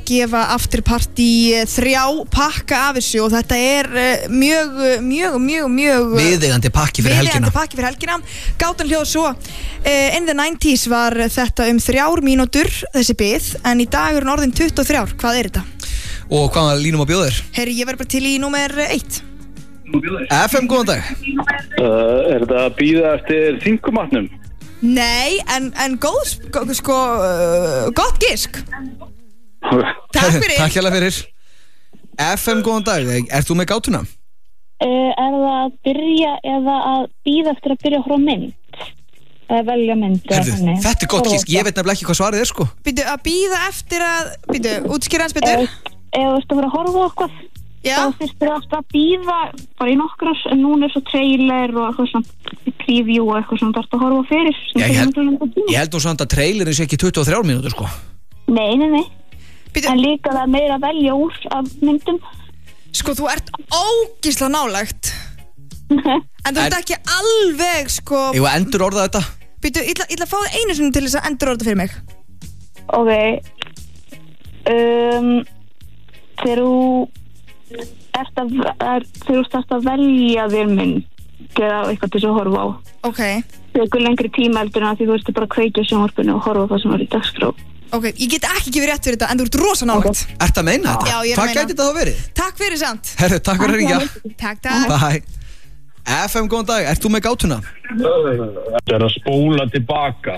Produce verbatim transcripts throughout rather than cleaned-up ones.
gefa afturparty þrjá pakka af þessu og þetta er mjög, mjög, mjög, mjög viðeigandi pakki fyrir helgina. Viðeigandi pakki fyrir helgina. Gátan hljóð svo, uh, in the nineties var þetta um þrjár mínútur þessi bið, en í dag er hún orðin tuttugu og þrjár. Hvað er þetta? Og hvaða línum að bjóða þér? Herri, ég verð bara til í númer eitt. F M, góðan dag. Uh, er þetta að bíða eftir þingumatnum? Nei, en, en góð, sko, sko uh, gott gisk. Takk fyrir. Takk hérlega fyrir. F M, góðan dag. Ert þú með gátuna? Uh, er það að byrja eða að bíða eftir að byrja að horfa á mynd? Eða velja mynd? Herðu, þetta er gott gisk. Ég veit nefnilega ekki hvað svarið er, sko. Býtu, að bíða eftir að, býtu, útskýra hans betur. Eða þú veist að vera að horfa á eitthvað. Já. Þá fyrst er alltaf að bíða bara í nokkras, en núna er svo trailer og eitthvað svona preview og eitthvað svona þarf að horfa á fyrir. Já, ég held, ég held nú samt að trailerin sé ekki tuttugu og þrjár mínútur, sko. Nei, nei, nei. Býtu. En líka það er meira að velja úr af myndum. Sko, þú ert ógeðslega nálægt. En þú ert ekki alveg, sko. Ég var endur orðað þetta. Býtu, ég ætla að fá það einu sinni til þess að endur orða fyrir mig. Ok. Um, þegar þú ert að, er, þegar þú start að velja þér mynd eða eitthvað til þess að horfa á. Ok. Það er ekki lengri tíma heldur en að því þú veist bara að kveikja sjónvarpinu og horfa á það sem er í dagskrá. Ok, ég get ekki gefið rétt fyrir þetta, en þú ert rosa nálægt. Okay. Ertu að meina þetta? Já, ég er að Hvað meina. gæti þetta þá verið? Takk fyrir samt. Herru, takk fyrir að ringja. Takk, takk. Bye. F M, góðan dag. Ert þú með gátuna? Þetta er að spóla tilbaka.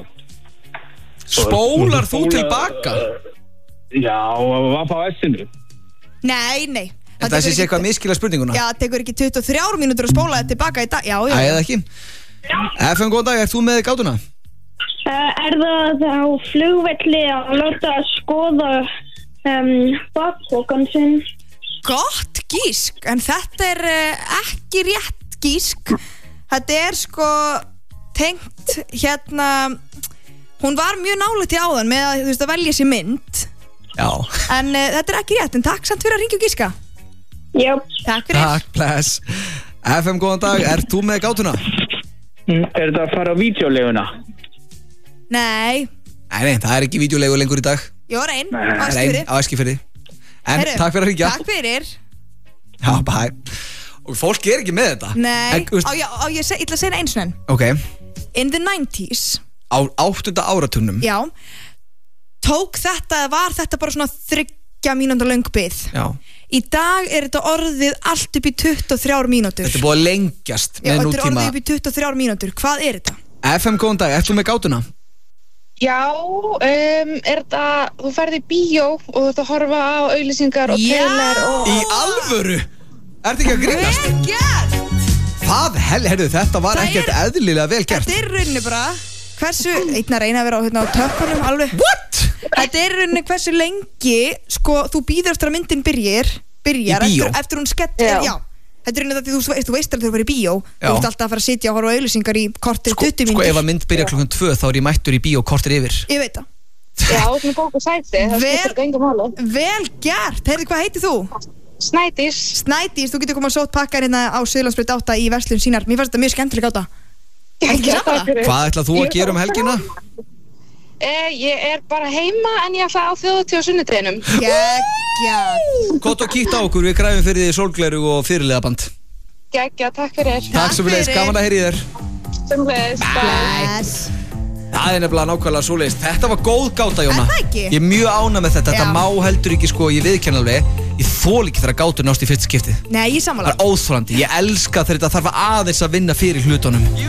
Spólar þú tilbaka? Já, hvað á S-inu? Nei, nei. Þetta sé eitthvað miskila spurninguna. Já, það tekur ekki tuttugu og þrjár mínútur að spóla þetta tilbaka í dag. Já, já. Æ, eða ekki. F M, góðan dag. Ert þú með gátuna? Uh, er það á flugvelli að láta að skoða um, bakpokan sinn? Gott gísk, en þetta er uh, ekki rétt gísk. Þetta er sko tengt hérna, hún var mjög nálægt í áðan með að, þú veist, að velja sér mynd. Já. En uh, þetta er ekki rétt, en takk samt fyrir að ringja og gíska. Já. Takk fyrir. Takk, bless. F M, góðan dag. Ert þú með gátuna? Mm, er þetta að fara á vídeoleguna? Nei. Nei, nei, það er ekki vídeolegu lengur í dag. Jó, reyn, á Reyn, Eskifirði. á Eskifirði. En Heyrðu, takk fyrir að ringja. Takk fyrir. Já, bye. Og fólk er ekki með þetta. Nei, En, veist- á, já, á, ég, seg, ég ætla að segja eins og enn. Ok, In the nineties, á áttunda áratugnum. já, tók þetta, var þetta bara svona þriggja mínúnda löng bið. Já. Í dag er þetta orðið allt upp í tuttugu og þrjár mínútur. Þetta er búið að lengjast Já, með þetta er nútíma. orðið upp í tuttugu og þrjár mínútur. Hvað er þetta? F M, góðan dag. Ert þú með gátuna? Já, um, er þetta, þú ferði í bíó og þú ert að horfa á auglýsingar og Já. trailer og... Í alvöru? Ertu ekki að grínast? Vel gert! Það hel, herðu, þetta var Það ekkert er- eðlilega vel gert. Þetta er rauninni bara hversu, einn að reyna að vera á, hérna, á tökkunum alveg. What? Þetta er rauninni hversu lengi, sko, þú býður eftir að myndin byrjir, byrjar, Í bíó? eftir, eftir hún skellir, já. Já. Þetta er rauninni það því þú veist, þú veist alveg þegar þú verður í bíó, Já. þú ert alltaf að fara að sitja og horfa á auglýsingar í kortir Sko, tuttugu sko mínútur. ef að mynd byrja klukkan tvö þá er ég mættur í bíó kortir yfir. Ég veit það. Já, þú ert með bóku sæti, það Vel- skiptir ekki enga máli. Vel gert. Heyrðu, hvað heitir þú? Snædís, Snædís, þú getur komað sótt pakkar hérna á Suðurlandsbraut átta í verslun sínar. Mér fannst þetta mjög skemmtileg gáta. Ekki Já, sammála? takk fyrir. Hvað ætlað þú að gera um helgina? Eh, ég er bara heima en ég ætla á þjóðatíð á sunnudeginum. Geggjað. Kott og kýtt á okkur, við græfum fyrir því sólgleru og fyrirliðaband. Gekkja, takk fyrir. Takk sem við leiðis, fyrir. gaman að heyri þér. Sömuleiðis, bye. Bless. Það er nefnilega nákvæmlega svoleiðis. Þetta var góð gáta, Jóna. Er það ekki? Ég er mjög ánægð með þetta. Þetta Já. má heldur ekki, sko, ég viðurkenni alveg. Ég þoli ekki þegar gátur nást í fyrsta skiptið. Nei, ég sammála. Það er óþolandi. Ég elska þegar þetta þarf aðeins að vinna fyrir hlutunum.